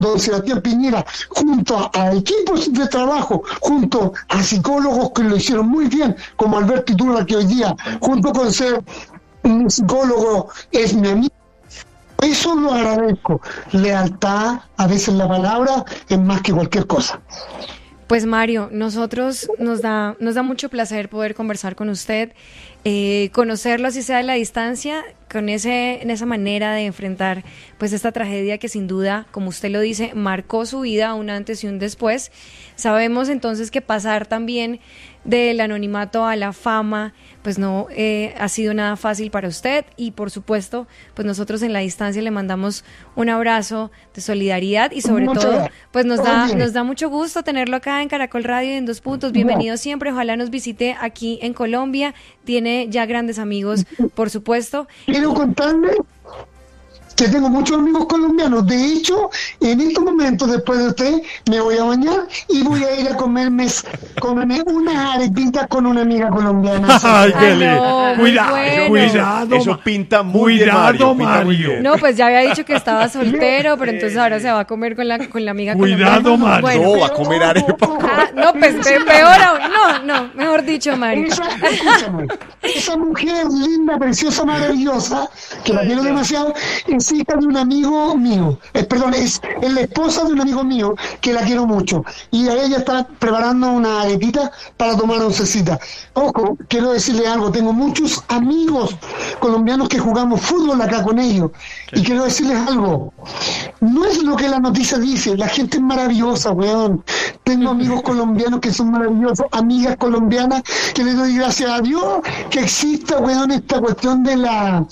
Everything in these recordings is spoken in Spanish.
don Sebastián Piñera, junto a equipos de trabajo, junto a psicólogos que lo hicieron muy bien, como Alberto Iturra, que hoy día, junto con ser un psicólogo, es mi amigo. Eso lo agradezco. Lealtad, a veces la palabra es más que cualquier cosa. Pues Mario, nosotros nos da mucho placer poder conversar con usted, conocerlo así sea de la distancia, en esa manera de enfrentar pues esta tragedia que sin duda, como usted lo dice, marcó su vida, un antes y un después. Sabemos entonces que pasar también del anonimato a la fama pues no ha sido nada fácil para usted, y por supuesto pues nosotros en la distancia le mandamos un abrazo de solidaridad, y sobre todo pues nos da mucho gusto tenerlo acá en Caracol Radio en 2 Puntos. Bienvenido siempre, ojalá nos visite aquí en Colombia, tiene ya grandes amigos, por supuesto. Quiero contarle que tengo muchos amigos colombianos. De hecho, en estos momentos, después de usted, me voy a bañar y voy a ir a comerme unas arepitas con una amiga colombiana. Ay, no, cuidado. Eso pinta muy bien, Mario. No, pues ya había dicho que estaba soltero, pero entonces ahora se va a comer con la amiga cuidado, colombiana. Mario. No, va a comer arepa. No, pues peor aún. No, mejor dicho, Mario. Escúchame, esa mujer linda, preciosa, maravillosa, que la quiero demasiado, es hija de un amigo mío, es la esposa de un amigo mío que la quiero mucho, y a ella está preparando una aretita para tomar oncecita. Ojo, quiero decirle algo, tengo muchos amigos colombianos que jugamos fútbol acá con ellos, y quiero decirles algo, no es lo que la noticia dice, la gente es maravillosa, weón. Tengo amigos colombianos que son maravillosos, amigas colombianas que les doy gracias a Dios que exista, weón, esta cuestión de la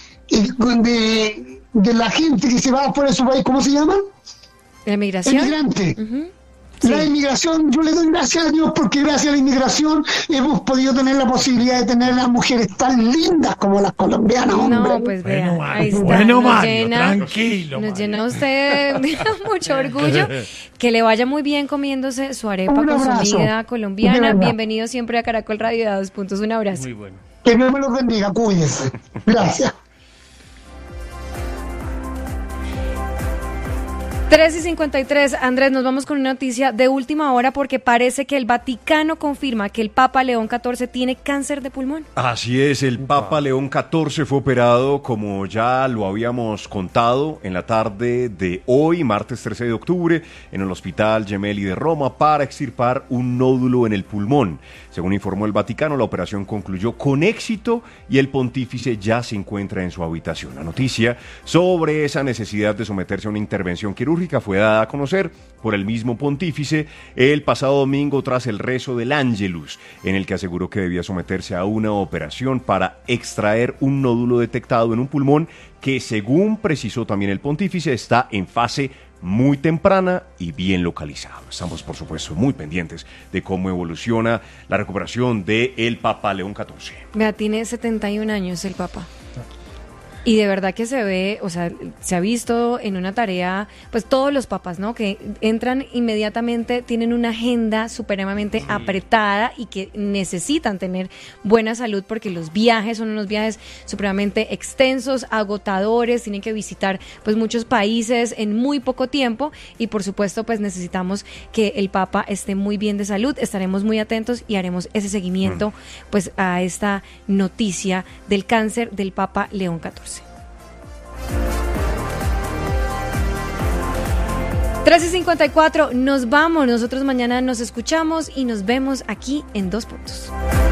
gente que se va fuera de su país. ¿Cómo se llama? ¿La inmigración? Emigrante. Uh-huh. La inmigración, yo le doy gracias a Dios porque gracias a la inmigración hemos podido tener la posibilidad de tener a mujeres tan lindas como las colombianas, hombre. No, pues vea, ahí está. Bueno, Mario, tranquilo. Nos llena usted de mucho orgullo. Que le vaya muy bien comiéndose su arepa con su amiga colombiana. Bienvenido siempre a Caracol Radio de 2 Puntos. Un abrazo. Muy bueno. Que Dios me los bendiga, cuídense. Gracias. 3:53, Andrés, nos vamos con una noticia de última hora porque parece que el Vaticano confirma que el Papa León XIV tiene cáncer de pulmón. Así es, el Papa León XIV fue operado, como ya lo habíamos contado, en la tarde de hoy, martes 13 de octubre, en el Hospital Gemelli de Roma para extirpar un nódulo en el pulmón. Según informó el Vaticano, la operación concluyó con éxito y el pontífice ya se encuentra en su habitación. La noticia sobre esa necesidad de someterse a una intervención quirúrgica fue dada a conocer por el mismo pontífice el pasado domingo tras el rezo del Ángelus, en el que aseguró que debía someterse a una operación para extraer un nódulo detectado en un pulmón que, según precisó también el pontífice, está en fase muy temprana y bien localizado. Estamos, por supuesto, muy pendientes de cómo evoluciona la recuperación del Papa León XIV. Vea, tiene 71 años el Papa. Y de verdad que se ve, o sea, se ha visto en una tarea, pues todos los papas, ¿no? Que entran inmediatamente, tienen una agenda supremamente apretada y que necesitan tener buena salud porque los viajes son unos viajes supremamente extensos, agotadores, tienen que visitar pues muchos países en muy poco tiempo y por supuesto pues necesitamos que el Papa esté muy bien de salud. Estaremos muy atentos y haremos ese seguimiento pues a esta noticia del cáncer del Papa León XIV. 3:54, nos vamos, nosotros mañana nos escuchamos y nos vemos aquí en 2 Puntos.